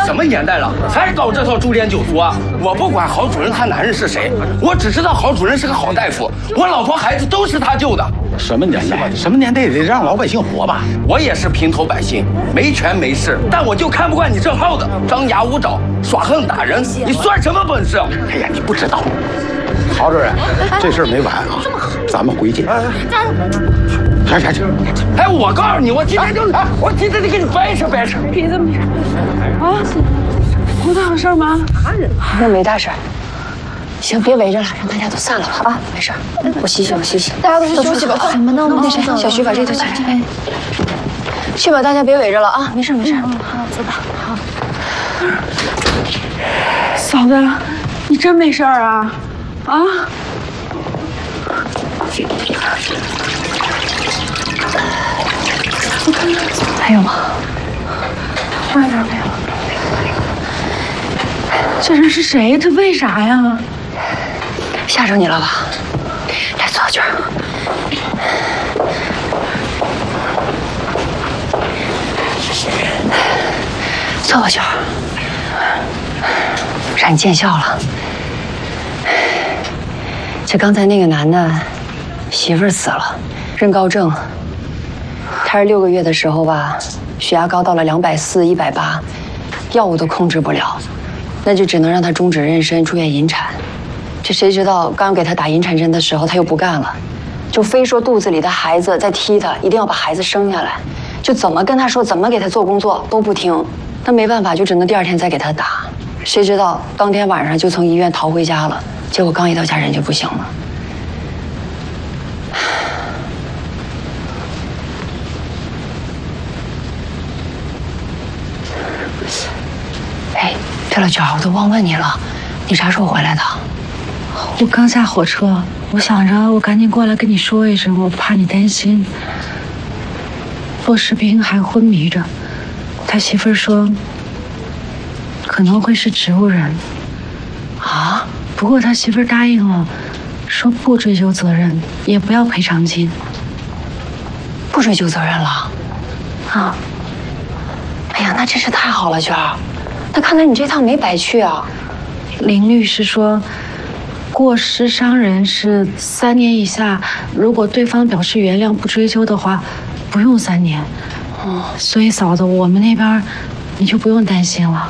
什么年代了，还搞这套株连九族啊？我不管郝主任他男人是谁，我只知道郝主任是个好大夫，我老婆孩子都是他救的。 什么年代？什么年代得让老百姓活吧？ 我也是平头百姓，没权没势，但我就看不惯你这号子，张牙舞爪，耍横打人，你算什么本事？ 哎呀，你不知道，郝主任，这事儿没完啊，咱们回去。去。 哎，我告诉你，我今天就来，我今天得给你掰扯掰扯。 别这么啊！有大事吗？ 那没大事。行，别围着了，让大家都散了吧啊！没事，我洗洗。大家都去休息吧。快，那谁，小徐把这头请进。哎，去吧，大家别围着了啊！没事。好，走吧。好。 嫂子，你真没事啊？啊？ 还有吗？ 外边没有。这人是谁？他为啥呀？ 吓着你了吧？来，坐这儿。坐过去。让你见笑了。这刚才那个男的，媳妇儿死了，任高正。他是6个月的时候吧，血压高到了240、180，药物都控制不了，那就只能让他终止妊娠，住院引产。这谁知道刚给他打引产针的时候，他又不干了，就非说肚子里的孩子在踢他，一定要把孩子生下来，就怎么跟他说，怎么给他做工作都不听。那没办法，就只能第2天再给他打。谁知道当天晚上就从医院逃回家了，结果刚一到家人就不行了。哎，对了，娟儿，我都忘问你了，你啥时候回来的？ 我刚下火车，我想着我赶紧过来跟你说一声，我怕你担心。骆士兵还昏迷着，他媳妇儿说可能会是植物人。 啊？ 不过他媳妇儿答应了，说不追究责任，也不要赔偿金。 不追究责任了？啊？哎呀，那真是太好了，娟儿。那看来你这趟没白去啊。 林律师说，过失伤人是3年以下，如果对方表示原谅不追究的话，不用3年。所以嫂子，我们那边你就不用担心了。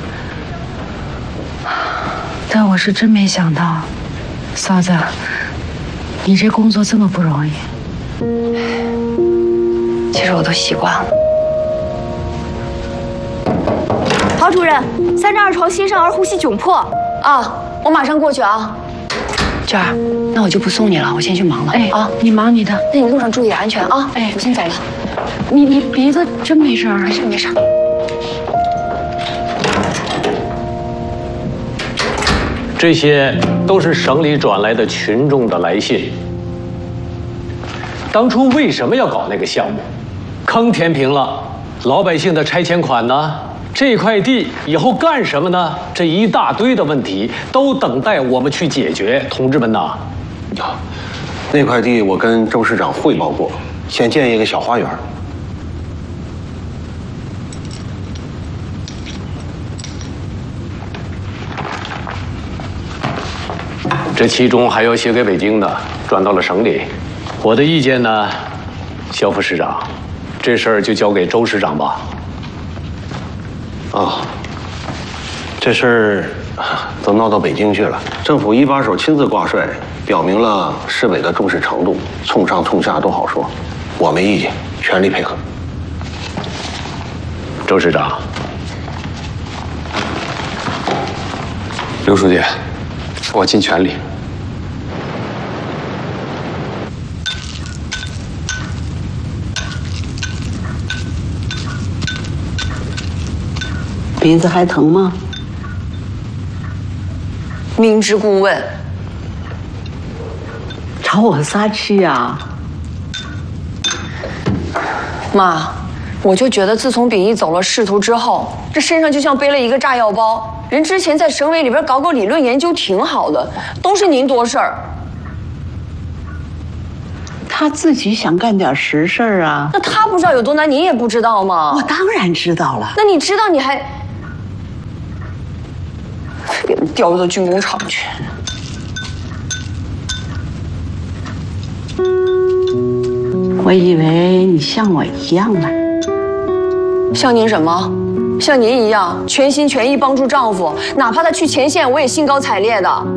但我是真没想到，嫂子，你这工作这么不容易。 其实我都习惯了。 郝主任，32床新生儿呼吸窘迫。 啊，我马上过去啊。娟儿，那我就不送你了，我先去忙了。 哎啊，你忙你的， 那你路上注意点安全啊。 哎， 我先走了。 你鼻子真没事儿？ 没事。 这些都是省里转来的群众的来信。当初为什么要搞那个项目？坑填平了，老百姓的拆迁款呢？这块地以后干什么呢？这一大堆的问题都等待我们去解决，同志们呐！ 那块地我跟周市长汇报过，先建一个小花园。 这其中还有写给北京的，转到了省里。我的意见呢，肖副市长，这事儿就交给周市长吧。 啊，这事儿都闹到北京去了，政府一把手亲自挂帅，表明了市委的重视程度，冲上冲下都好说。我没意见，全力配合。 周市长， 刘书记，我尽全力。 鼻子还疼吗？ 明知故问， 朝我撒气呀！ 妈，我就觉得自从秉义走了仕途之后，这身上就像背了一个炸药包。人之前在省委里边搞理论研究挺好的，都是您多事儿。 他自己想干点实事儿啊。 那他不知道有多难，您也不知道吗？ 我当然知道了。 那你知道你还…… 调入到军工厂去。 我以为你像我一样呢。 像您什么？像您一样全心全意帮助丈夫，哪怕他去前线，我也兴高采烈的。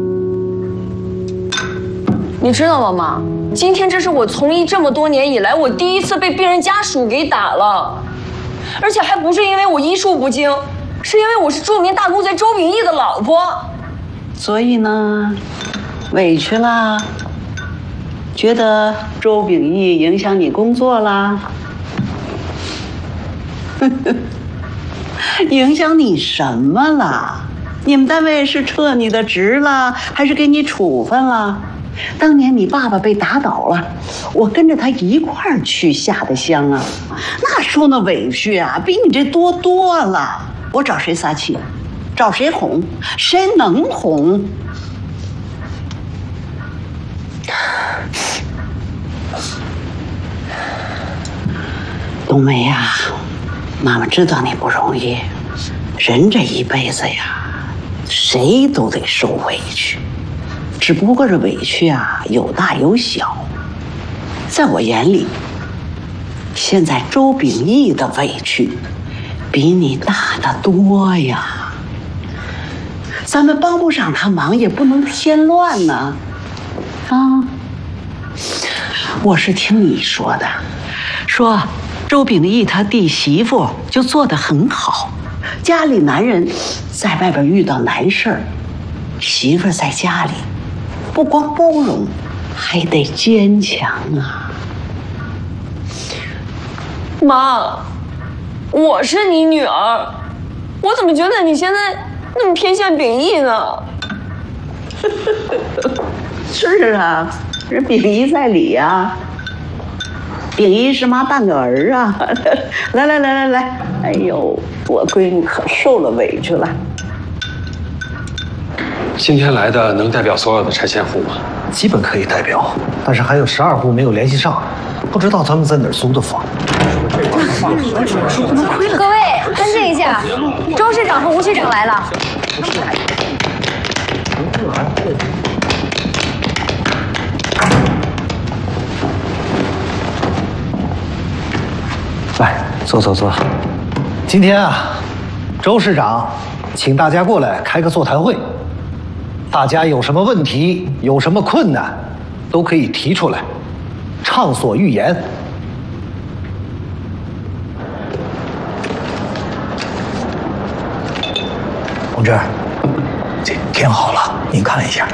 你知道吗，妈？今天这是我从医这么多年以来，我第一次被病人家属给打了，而且还不是因为我医术不精，是因为我是著名大公贼周秉义的老婆。 所以呢，委屈啦？觉得周秉义影响你工作啦？影响你什么了？你们单位是撤你的职了，还是给你处分了？当年你爸爸被打倒了，我跟着他一块儿去下的乡啊，那受那委屈啊，比你这多多了。我找谁撒气？找谁哄？谁能哄？冬梅呀，妈妈知道你不容易，人这一辈子呀，谁都得受委屈，只不过这委屈啊有大有小。在我眼里，现在周秉义的委屈比你大得多呀。咱们帮不上他忙，也不能添乱呢。啊，我是听你说的，说周秉义他弟媳妇就做得很好，家里男人在外边遇到难事儿，媳妇在家里不光包容，还得坚强啊。 妈，我是你女儿，我怎么觉得你现在那么偏向秉义呢？ 是啊，人秉义在理呀。秉义是妈半个儿啊！来，哎呦，我闺女可受了委屈了。 今天来的能代表所有的拆迁户吗？ 基本可以代表，但是还有12户没有联系上，不知道他们在哪儿租的房。 各位，安静一下，周市长和吴区长来了。 来，坐。今天啊，周市长请大家过来开个座谈会，大家有什么问题、有什么困难，都可以提出来，畅所欲言。同志，这填好了，您看一下。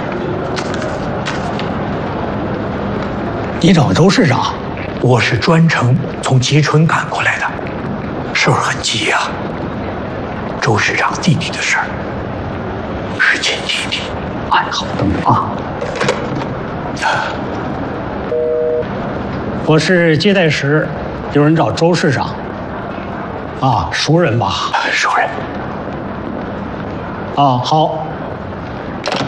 你找周市长，我是专程从吉春赶过来的，事儿很急呀。周市长弟弟的事儿，是亲弟弟。哎，好，等等啊。我是接待室，有人找周市长。啊，熟人吧？熟人。啊，好。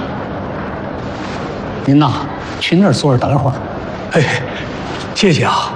您呐，去那儿坐着等一会儿。哎，谢谢啊。